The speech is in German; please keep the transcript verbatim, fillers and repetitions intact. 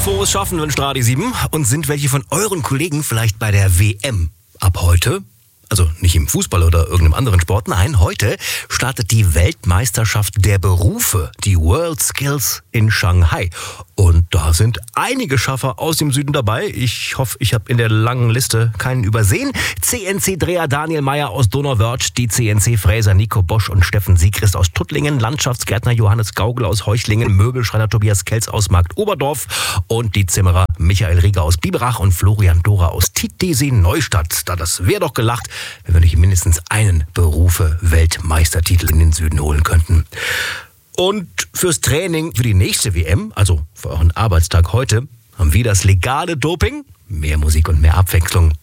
Frohes Schaffen wünscht Radio sieben. Und sind welche von euren Kollegen vielleicht bei der W M ab heute? Also nicht im Fußball oder irgendeinem anderen Sport. Nein, heute startet die Weltmeisterschaft der Berufe, die World Skills in Shanghai. Und da sind einige Schaffer aus dem Süden dabei. Ich hoffe, ich habe in der langen Liste keinen übersehen. C N C-Dreher Daniel Meyer aus Donauwörth, die C N C-Fräser Nico Bosch und Steffen Siegrist aus Tuttlingen, Landschaftsgärtner Johannes Gaugel aus Heuchlingen, Möbelschreiner Tobias Kelz aus Marktoberdorf und die Zimmerer Michael Rieger aus Biberach und Florian Dora aus Titisee-Neustadt. Da das wäre doch gelacht, wenn wir nicht mindestens einen Berufe-Weltmeistertitel in den Süden holen könnten. Und fürs Training für die nächste W M, also für euren Arbeitstag heute, haben wir das legale Doping. Mehr Musik und mehr Abwechslung.